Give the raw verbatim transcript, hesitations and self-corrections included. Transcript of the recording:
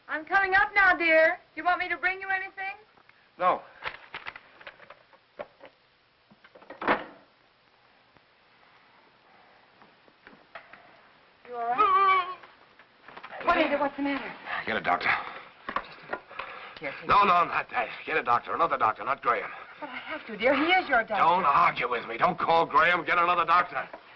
I'm coming up now, dear. Do you want me to bring you anything? No. You all right? What is it? What's the matter? Get a doctor. Here, take No, no, not that. Get a doctor. Another doctor, not Graham. But I have to, dear. He is your doctor. Don't argue with me. Don't call Graham. Get another doctor.